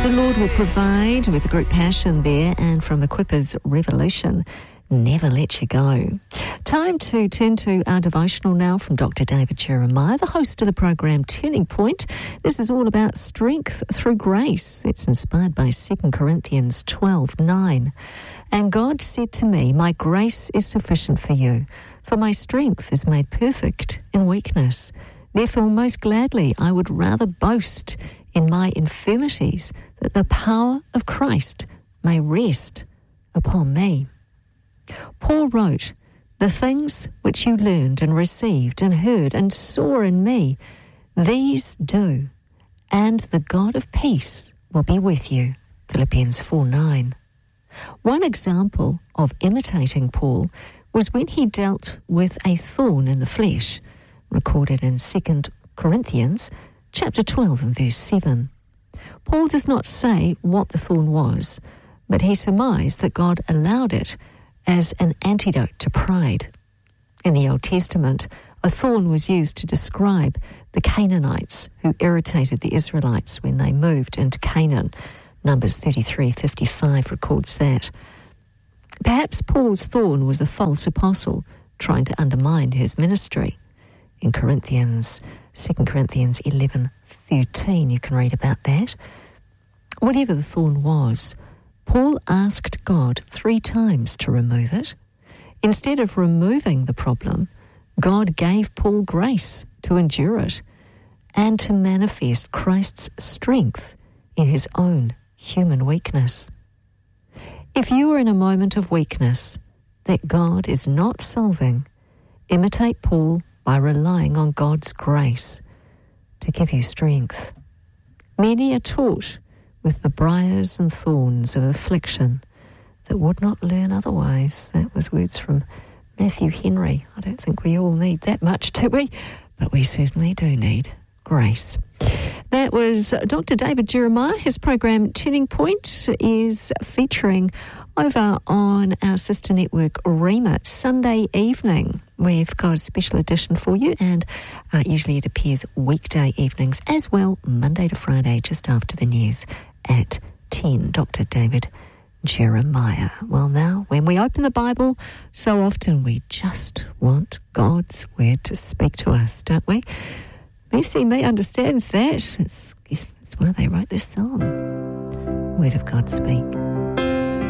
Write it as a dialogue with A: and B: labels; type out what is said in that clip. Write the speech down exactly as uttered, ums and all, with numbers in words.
A: The Lord will provide with a great passion there, and from Equippers Revolution, never let you go. Time to turn to our devotional now from Doctor David Jeremiah, the host of the program Turning Point. This is all about strength through grace. It's inspired by Second Corinthians twelve nine. And God said to me, my grace is sufficient for you, for my strength is made perfect in weakness. Therefore, most gladly I would rather boast in my infirmities, that the power of Christ may rest upon me. Paul wrote, the things which you learned and received and heard and saw in me, these do, and the God of peace will be with you. Philippians four nine. One example of imitating Paul was when he dealt with a thorn in the flesh, recorded in Second Corinthians chapter twelve and verse seven. Paul does not say what the thorn was, but he surmised that God allowed it as an antidote to pride. In the Old Testament, a thorn was used to describe the Canaanites who irritated the Israelites when they moved into Canaan. Numbers thirty-three fifty-five records that. Perhaps Paul's thorn was a false apostle trying to undermine his ministry. In Corinthians, Second Corinthians eleven thirteen, you can read about that. Whatever the thorn was, Paul asked God three times to remove it. Instead of removing the problem, God gave Paul grace to endure it and to manifest Christ's strength in his own human weakness. If you are in a moment of weakness that God is not solving, imitate Paul by relying on God's grace to give you strength. Many are taught with the briars and thorns of affliction that would not learn otherwise. That was words from Matthew Henry. I don't think we all need that much, do we? But we certainly do need grace. That was Doctor David Jeremiah. His program Turning Point is featuring over on our sister network Rhema Sunday evening. We've got a special edition for you, and uh, usually it appears weekday evenings as well, Monday to Friday, just after the news at ten. Doctor David Jeremiah. Well, now, when we open the Bible, so often we just want God's word to speak to us, don't we? Mercy Me understands that. It's, it's why they wrote this song. Word of God speak.